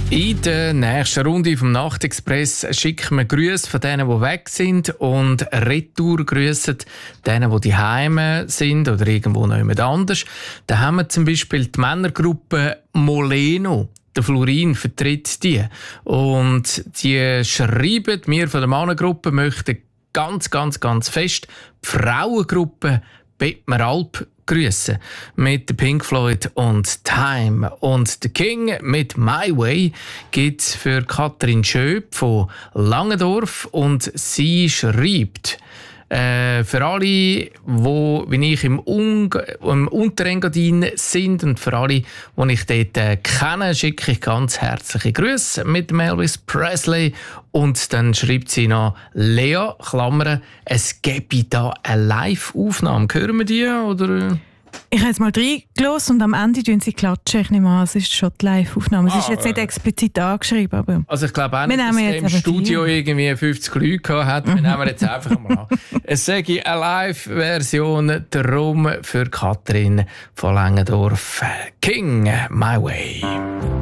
In der nächsten Runde vom Nachtexpress schicken wir Grüße von denen, die weg sind, und retour grüßen denen, die daheim sind oder irgendwo noch jemand anders. Da haben wir zum Beispiel die Männergruppe Moleno. Der Florin vertritt die. Und die schreiben, wir von der Männergruppe möchten ganz fest die Frauengruppe Bettmeralp grüßen mit der Pink Floyd und Time. Und der King mit My Way gibt es für Katrin Schöp von Langendorf, und sie schreibt für alle, die wie ich im Unterengadin sind, und für alle, die ich dort kenne, schicke ich ganz herzliche Grüße mit Elvis Presley. Und dann schreibt sie noch Lea, Klammern, es gäbe da eine Live-Aufnahme. Hören wir die? Oder? Ich habe jetzt mal reingelassen und am Ende tun sie klatschen. Ich nehme an, es ist schon die Live-Aufnahme. Es ist jetzt nicht explizit angeschrieben. Aber also ich glaube auch nicht, dass es im Studio irgendwie 50 Leute gehabt hat. Wir nehmen jetzt einfach mal an. Es sage eine Live-Version, darum für Katrin von Langendorf. King, My Way.